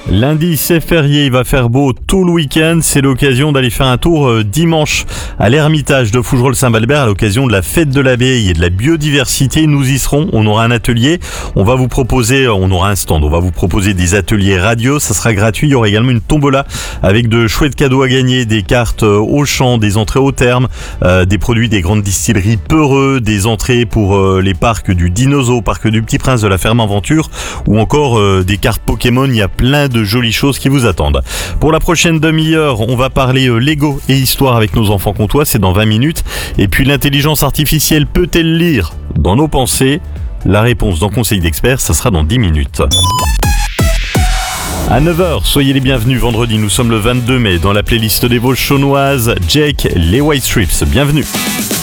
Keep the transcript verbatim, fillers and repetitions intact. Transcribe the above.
Lundi, c'est férié, il va faire beau tout le week-end. C'est l'occasion d'aller faire un tour euh, dimanche à l'Ermitage de Fougerolles-Saint-Balbert à l'occasion de la fête de l'abeille et de la biodiversité. Nous y serons, on aura un atelier, on va vous proposer, on aura un stand, on va vous proposer des ateliers radio, ça sera gratuit. Il y aura également une tombola avec de chouettes cadeaux à gagner, des cartes euh, au champ, des entrées au terme, euh, des produits des grandes distilleries Peureux, des entrées pour euh, les parcs du Dinozo, parc du Petit Prince, de la Ferme Aventure ou encore euh, des cartes Pokémon. Il y a plein de jolies choses qui vous attendent. Pour la prochaine demi-heure, on va parler euh, Lego et histoire avec nos enfants comtois, c'est dans vingt minutes. Et puis l'intelligence artificielle peut-elle lire dans nos pensées? La réponse dans Conseil d'experts, ça sera dans dix minutes. À neuf heures, soyez les bienvenus. Vendredi, nous sommes le vingt-deux mai. Dans la playlist des Vosges chaunoises, Jake, les White Stripes. Bienvenue.